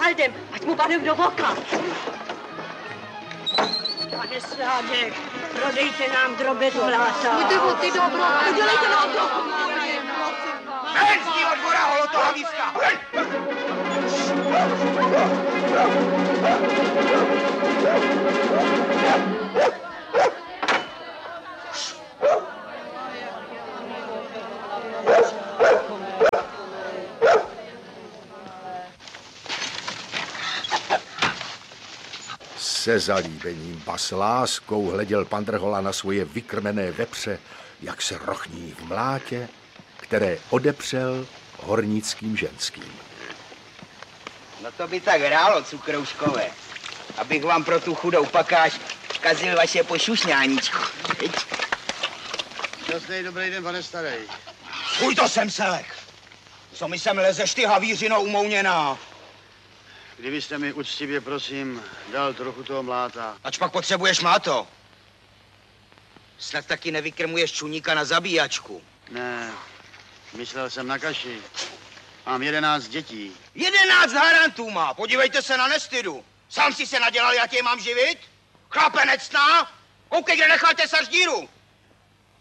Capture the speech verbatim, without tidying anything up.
saldem, ať mu padne do voka. Pane Sládek, prodejte nám drobec vlása. Jde o ty dobro. Udělejte nám to. Ven z ní od dvora, holotohavíska! Se zalíbením ba s láskou hleděl pan Drhola na svoje vykrmené vepře, jak se rochní v mlátě, které odepřel hornickým ženským. No to by tak hrálo, cukrouškové, abych vám pro tu chudou pakáž kazil vaše pošušňáníčko. Šťastný dobrý den, pane starý. Fuj, to jsem selek. Co mi sem lezeš, ty havířino umouněná? Kdybyste mi uctivě, prosím, dal trochu toho mláta. Ač pak potřebuješ máto. Snad taky nevykrmuješ čuníka na zabíjačku. Ne, myslel jsem na kaši. Mám jedenáct dětí. Jedenáct harantů má, podívejte se na nestydu. Sám si se nadělal, jak je mám živit? Chlapenec ná? Koukej, kde nechal tesař díru.